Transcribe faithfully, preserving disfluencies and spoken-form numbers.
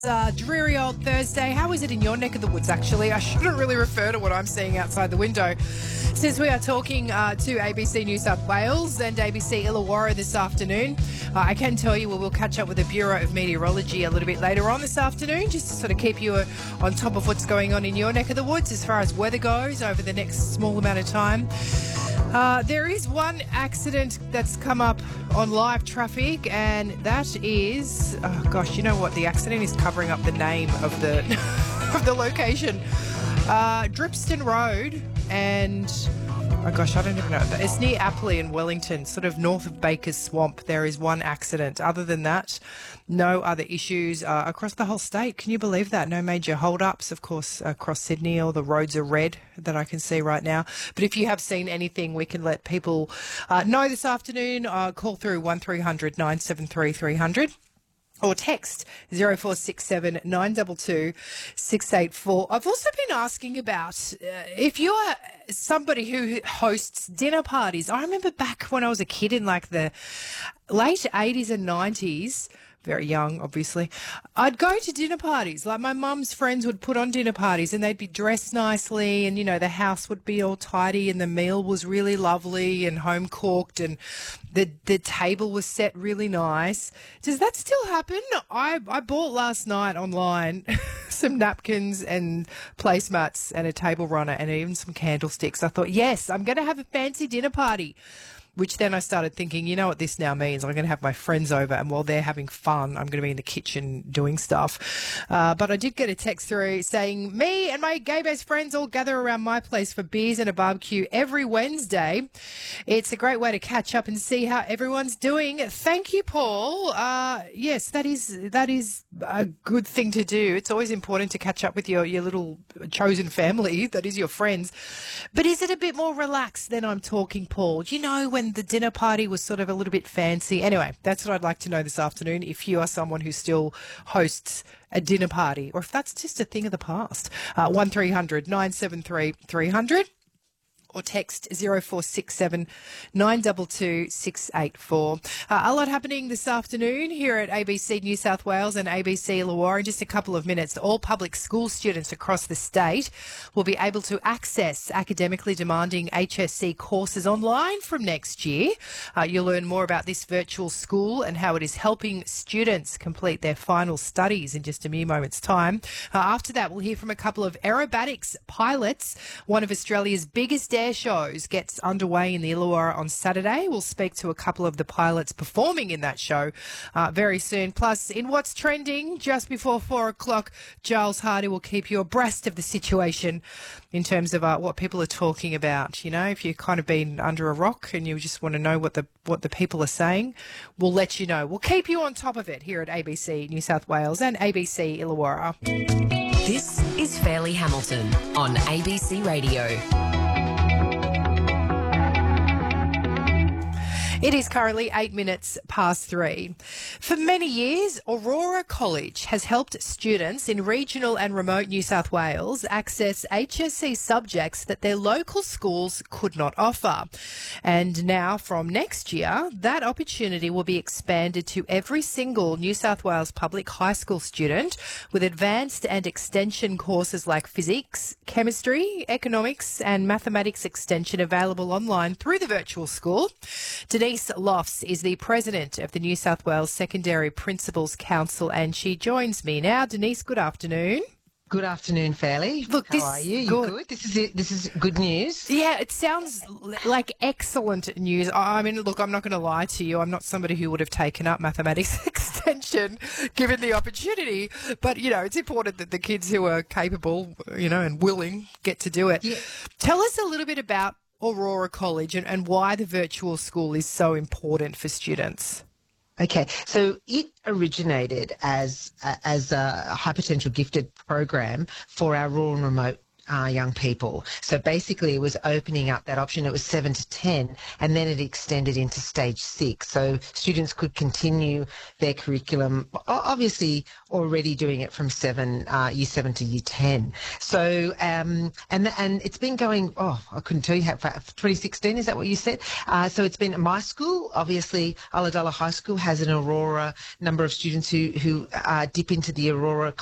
Uh, dreary old Thursday. How is it in your neck of the woods, actually? I shouldn't really refer to what I'm seeing outside the window, since we are talking uh, to A B C New South Wales and A B C Illawarra this afternoon. Uh, I can tell you we will catch up with the Bureau of Meteorology a little bit later on this afternoon, just to sort of keep you uh, on top of what's going on in your neck of the woods as far as weather goes over the next small amount of time. Uh, there is one accident that's come up on live traffic, and that is, oh gosh, you know what? The accident is covering up the name of the of the location. Uh, Dripston Road, and oh gosh, I don't even know. It's near Apley in Wellington, sort of north of Baker's Swamp. There is one accident. Other than that, no other issues uh, across the whole state. Can you believe that? No major hold-ups, of course, across Sydney. All the roads are red that I can see right now. But if you have seen anything, we can let people uh, know this afternoon. Uh, call through one three hundred nine seven three three hundred. Or text zero four six seven nine two two six eight four. I've also been asking about uh, if you are somebody who hosts dinner parties. I remember back when I was a kid in like the late eighties and nineties, very young, obviously, I'd go to dinner parties. Like my mum's friends would put on dinner parties and they'd be dressed nicely and, you know, the house would be all tidy and the meal was really lovely and home cooked and the the table was set really nice. Does that still happen? I, I bought last night online some napkins and placemats and a table runner and even some candlesticks. I thought, yes, I'm going to have a fancy dinner party. Which then I started thinking, you know what this now means? I'm going to have my friends over, and while they're having fun, I'm going to be in the kitchen doing stuff. Uh, but I did get a text through saying, me and my gay best friends all gather around my place for beers and a barbecue every Wednesday. It's a great way to catch up and see how everyone's doing. Thank you, Paul. Uh, yes, that is that is a good thing to do. It's always important to catch up with your, your little chosen family, that is your friends. But is it a bit more relaxed than I'm talking, Paul? You know, when the dinner party was sort of a little bit fancy. Anyway, that's what I'd like to know this afternoon, if you are someone who still hosts a dinner party or if that's just a thing of the past. Uh, one three hundred nine seven three three hundred or text zero four six seven nine two two six eight four. Uh, a lot happening this afternoon here at A B C New South Wales and A B C Illawarra. In just a couple of minutes, all public school students across the state will be able to access academically demanding H S C courses online from next year. Uh, you'll learn more about this virtual school and how it is helping students complete their final studies in just a mere moment's time. Uh, after that, we'll hear from a couple of aerobatics pilots. One of Australia's biggest air shows gets underway in the Illawarra on Saturday. We'll speak to a couple of the pilots performing in that show uh, very soon. Plus, in What's Trending, just before four o'clock, Giles Hardy will keep you abreast of the situation in terms of uh, what people are talking about. You know, if you've kind of been under a rock and you just want to know what the what the people are saying, we'll let you know. We'll keep you on top of it here at A B C New South Wales and A B C Illawarra. This is Fairleigh Hamilton on A B C Radio. It is currently eight minutes past three. For many years, Aurora College has helped students in regional and remote New South Wales access H S C subjects that their local schools could not offer. And now, from next year, that opportunity will be expanded to every single New South Wales public high school student, with advanced and extension courses like physics, chemistry, economics and mathematics extension available online through the virtual school. Denise Lofts is the president of the New South Wales Secondary Principals Council, and she joins me now. Denise, good afternoon. Good afternoon, Fairleigh. Look, How this are you? You good. good? This is it. This is good news. Yeah, it sounds l- like excellent news. I I mean, look, I'm not going to lie to you. I'm not somebody who would have taken up mathematics extension given the opportunity. But, you know, it's important that the kids who are capable, you know, and willing get to do it. Yeah. Tell us a little bit about Aurora College and, and why the virtual school is so important for students. Okay, so it originated as uh, as a high potential gifted program for our rural and remote uh, young people. So basically, it was opening up that option. It was seven to ten, and then it extended into stage six. So students could continue their curriculum, o- obviously already doing it from seven, uh, year seven to year ten. So um, and and it's been going. Oh, I couldn't tell you how far. twenty sixteen, is that what you said? Uh, so it's been my school. Obviously, Ulladulla High School has an Aurora number of students who who uh, dip into the Aurora